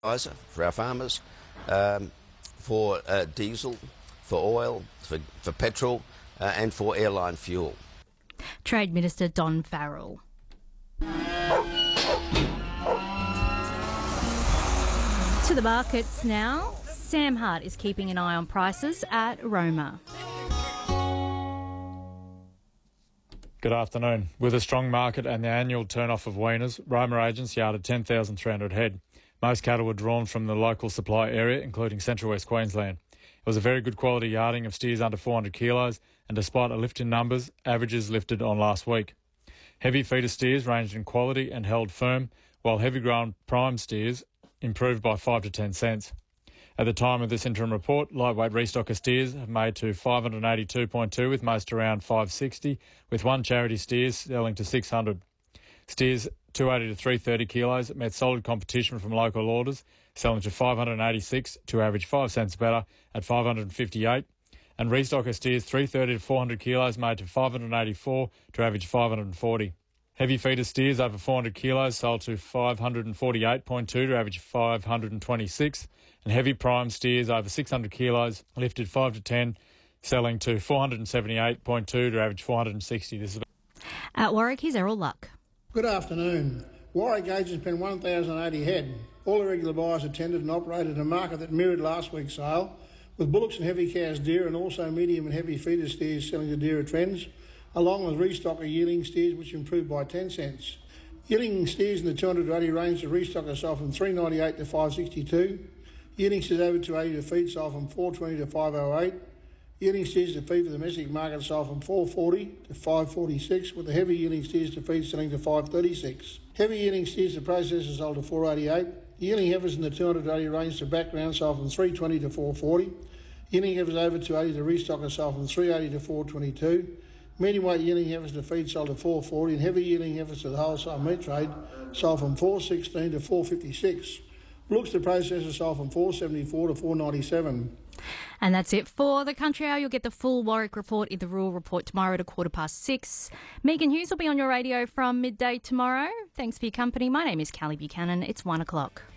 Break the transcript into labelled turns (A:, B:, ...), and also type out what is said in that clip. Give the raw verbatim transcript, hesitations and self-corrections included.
A: for our farmers, um, for uh, diesel, for oil, for, for petrol uh, and for airline fuel.
B: Trade Minister Don Farrell. To the markets now. Sam Hart is keeping an eye on prices at Roma.
C: Good afternoon. With a strong market and the annual turn-off of weaners, Roma agents yarded ten thousand three hundred head. Most cattle were drawn from the local supply area, including Central West Queensland. It was a very good quality yarding of steers under four hundred kilos, and despite a lift in numbers, averages lifted on last week. Heavy feeder steers ranged in quality and held firm, while heavy ground prime steers improved by five to ten cents. At the time of this interim report, lightweight restocker steers have made to five hundred eighty-two point two, with most around five sixty, with one charity steers selling to six hundred. Steers two eighty to three thirty kilos met solid competition from local orders, selling to five hundred eighty-six to average five cents better at five hundred fifty-eight, and restocker steers three thirty to four hundred kilos made to five hundred eighty-four to average five hundred forty. Heavy feeder steers over four hundred kilos sold to five hundred forty-eight point two to average five hundred twenty-six, and heavy prime steers over six hundred kilos lifted five to ten, selling to four hundred seventy-eight point two to average four hundred sixty. This is
B: At Warwick, here's Errol Luck.
D: Good afternoon. Warwick agents spent one thousand eighty head. All the regular buyers attended and operated a market that mirrored last week's sale, with bullocks and heavy cows deer and also medium and heavy feeder steers selling to dearer trends, along with restocker yearling steers which improved by ten cents. Yearling steers in the two hundred to eighty range to restocker sold from three ninety-eight to five sixty-two. Yearling steers over two eighty to feed sold from four twenty to five oh eight. Yearling steers to feed for the domestic market sold from four forty to five forty-six, with the heavy yearling steers to feed selling to five thirty-six. Heavy yearling steers to processors sold to four eighty-eight. Yearling heifers in the two hundred to eighty range to background sold from three twenty to four forty. Yearling heifers over two eighty to restocker sold from three eighty to four twenty-two. Medium weight yearling heifers to feed sold to four forty, and heavy yearling heifers to the wholesale meat trade sold from four sixteen to four fifty-six. Bullocks to processors sold from four seventy-four to four ninety-seven.
B: And that's it for the Country Hour. You'll get the full Warwick report in the Rural Report tomorrow at a quarter past six. Megan Hughes will be on your radio from midday tomorrow. Thanks for your company. My name is Callie Buchanan. It's one o'clock.